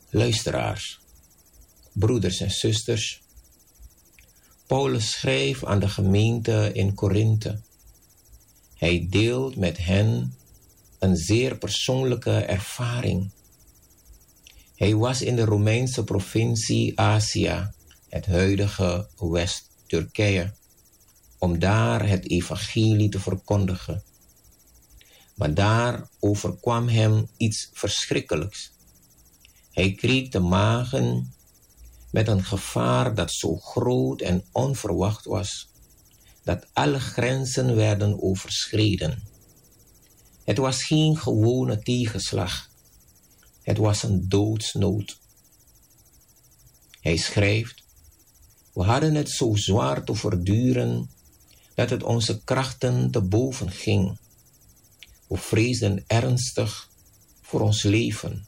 Luisteraars, broeders en zusters, Paulus schreef aan de gemeente in Korinthe. Hij deelt met hen een zeer persoonlijke ervaring. Hij was in de Romeinse provincie Azië, het huidige West-Turkije, om daar het evangelie te verkondigen. Maar daar overkwam hem iets verschrikkelijks. Hij kreeg te maken met een gevaar dat zo groot en onverwacht was, dat alle grenzen werden overschreden. Het was geen gewone tegenslag. Het was een doodsnood. Hij schrijft: we hadden het zo zwaar te verduren dat het onze krachten te boven ging. We vreesden ernstig voor ons leven.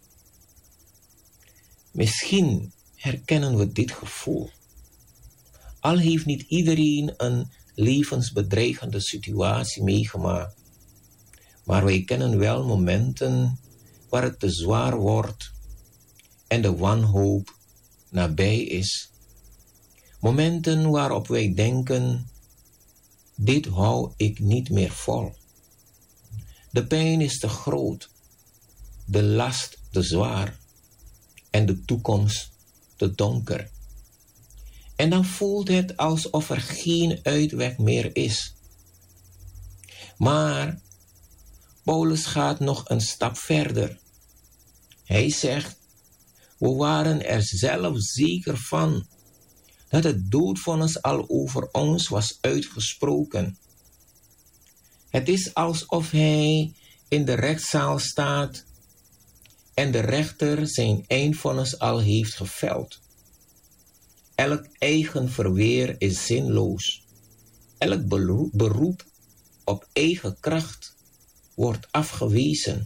Misschien herkennen we dit gevoel. Al heeft niet iedereen een levensbedreigende situatie meegemaakt, maar wij kennen wel momenten waar het te zwaar wordt en de wanhoop nabij is. Momenten waarop wij denken: dit hou ik niet meer vol. De pijn is te groot, de last te zwaar en de toekomst te donker. En dan voelt het alsof er geen uitweg meer is. Maar Paulus gaat nog een stap verder. Hij zegt: we waren er zelf zeker van dat het doodvonnis al over ons was uitgesproken. Het is alsof hij in de rechtszaal staat en de rechter zijn eindvonnis al heeft geveld. Elk eigen verweer is zinloos. Elk beroep op eigen kracht wordt afgewezen.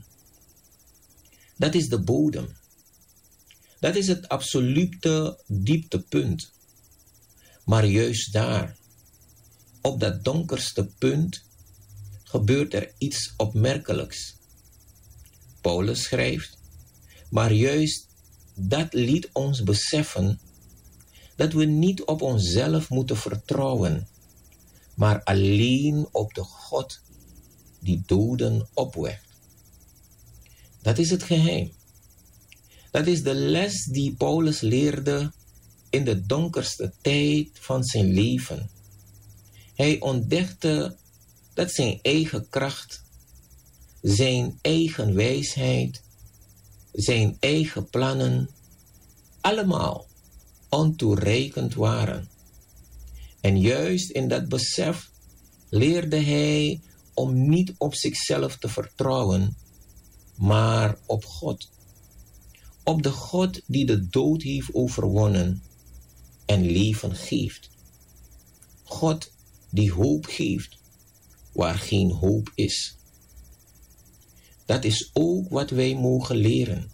Dat is de bodem. Dat is het absolute dieptepunt. Maar juist daar, op dat donkerste punt, gebeurt er iets opmerkelijks. Paulus schrijft: maar juist dat liet ons beseffen dat we niet op onszelf moeten vertrouwen, maar alleen op de God die doden opwekt. Dat is het geheim. Dat is de les die Paulus leerde in de donkerste tijd van zijn leven. Hij ontdekte dat zijn eigen kracht, zijn eigen wijsheid, zijn eigen plannen allemaal ontoereikend waren. En juist in dat besef leerde hij om niet op zichzelf te vertrouwen, maar op God. Op de God die de dood heeft overwonnen en leven geeft. God die hoop geeft waar geen hoop is. Dat is ook wat wij mogen leren.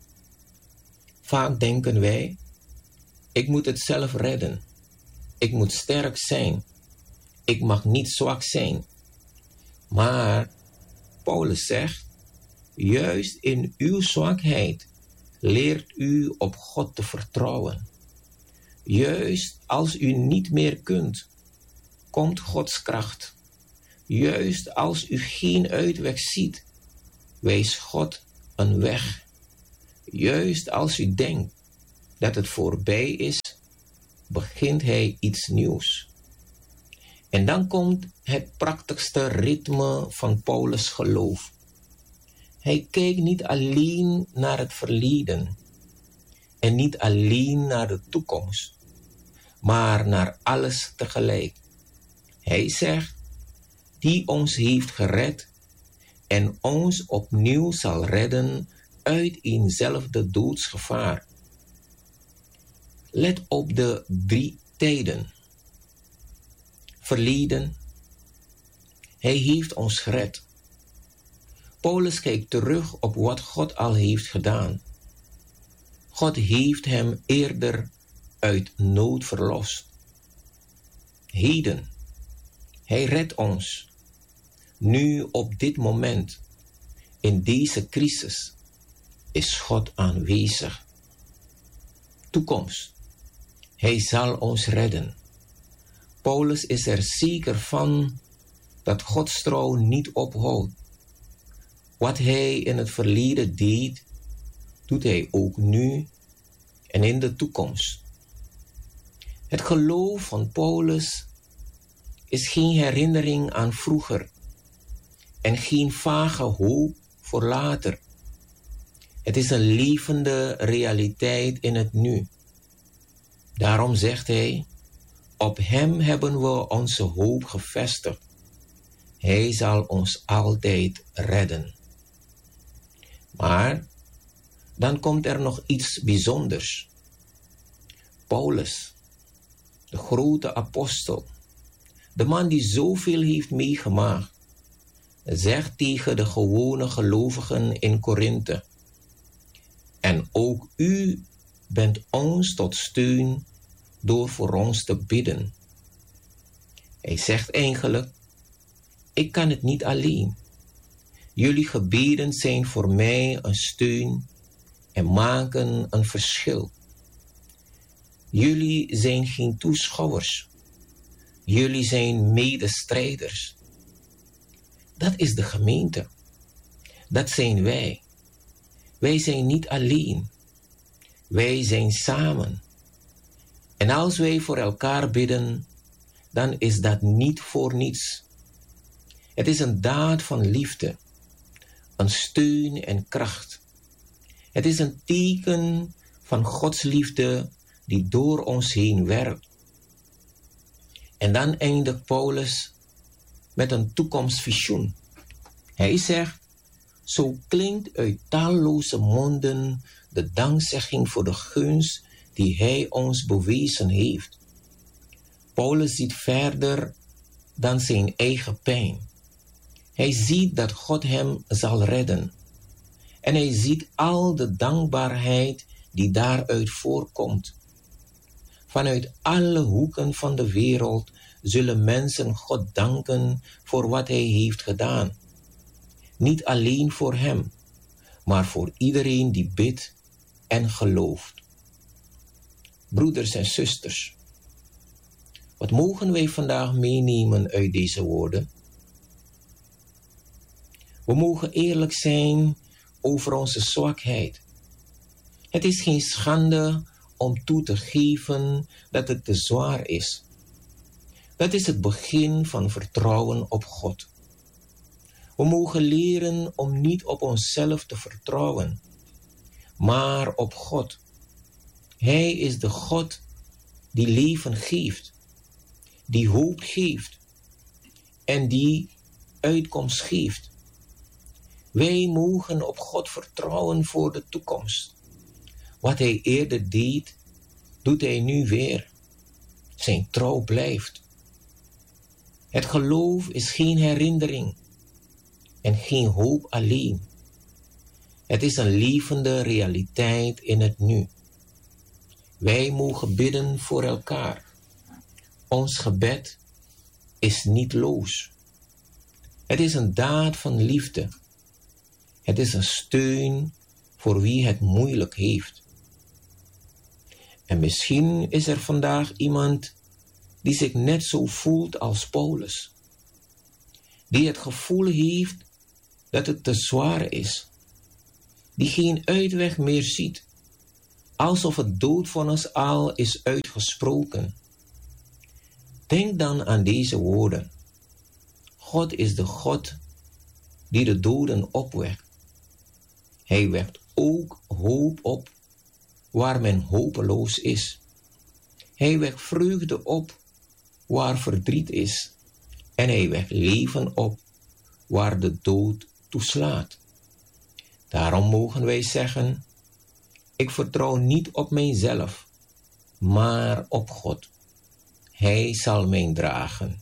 Vaak denken wij: ik moet het zelf redden. Ik moet sterk zijn. Ik mag niet zwak zijn. Maar Paulus zegt: juist in uw zwakheid leert u op God te vertrouwen. Juist als u niet meer kunt, komt Gods kracht. Juist als u geen uitweg ziet, wijst God een weg. Juist als u denkt dat het voorbij is, begint hij iets nieuws. En dan komt het prachtigste ritme van Paulus' geloof. Hij kijkt niet alleen naar het verleden en niet alleen naar de toekomst, maar naar alles tegelijk. Hij zegt: die ons heeft gered en ons opnieuw zal redden uit eenzelfde doodsgevaar. Let op de 3 tijden. Verleden. Hij heeft ons gered. Paulus kijkt terug op wat God al heeft gedaan. God heeft hem eerder uit nood verlost. Heden. Hij redt ons. Nu op dit moment, in deze crisis, is God aanwezig. toekomst. Hij zal ons redden. Paulus is er zeker van dat Gods trouw niet ophoudt. Wat hij in het verleden deed, doet hij ook nu en in de toekomst. Het geloof van Paulus is geen herinnering aan vroeger en geen vage hoop voor later. Het is een levende realiteit in het nu. Daarom zegt hij, op hem hebben we onze hoop gevestigd. Hij zal ons altijd redden. Maar dan komt er nog iets bijzonders. Paulus, de grote apostel, de man die zoveel heeft meegemaakt, zegt tegen de gewone gelovigen in Korinthe: en ook u bent ons tot steun door voor ons te bidden. Hij zegt eigenlijk, ik kan het niet alleen. Jullie gebeden zijn voor mij een steun en maken een verschil. Jullie zijn geen toeschouwers. Jullie zijn medestrijders. Dat is de gemeente. Dat zijn wij. Wij zijn niet alleen. Wij zijn samen. En als wij voor elkaar bidden, dan is dat niet voor niets. Het is een daad van liefde, een steun en kracht. Het is een teken van Gods liefde die door ons heen werkt. En dan eindigt Paulus met een toekomstvisioen. Hij zegt, zo klinkt uit talloze monden de dankzegging voor de gunst die hij ons bewezen heeft. Paulus ziet verder dan zijn eigen pijn. Hij ziet dat God hem zal redden. En hij ziet al de dankbaarheid die daaruit voorkomt. Vanuit alle hoeken van de wereld zullen mensen God danken voor wat hij heeft gedaan. Niet alleen voor hem, maar voor iedereen die bidt en gelooft. Broeders en zusters, wat mogen wij vandaag meenemen uit deze woorden? We mogen eerlijk zijn over onze zwakheid. Het is geen schande om toe te geven dat het te zwaar is. Dat is het begin van vertrouwen op God. We mogen leren om niet op onszelf te vertrouwen, maar op God. Hij is de God die leven geeft, die hoop geeft en die uitkomst geeft. Wij mogen op God vertrouwen voor de toekomst. Wat hij eerder deed, doet hij nu weer. Zijn trouw blijft. Het geloof is geen herinnering en geen hoop alleen. Het is een levende realiteit in het nu. Wij mogen bidden voor elkaar. Ons gebed is niet loos. Het is een daad van liefde. Het is een steun voor wie het moeilijk heeft. En misschien is er vandaag iemand die zich net zo voelt als Paulus. Die het gevoel heeft dat het te zwaar is. Die geen uitweg meer ziet. Alsof het doodvonnis al is uitgesproken. Denk dan aan deze woorden. God is de God die de doden opwekt. Hij wekt ook hoop op waar men hopeloos is. Hij wekt vreugde op waar verdriet is. En hij wekt leven op waar de dood toeslaat. Daarom mogen wij zeggen, ik vertrouw niet op mijzelf, maar op God. Hij zal mij dragen.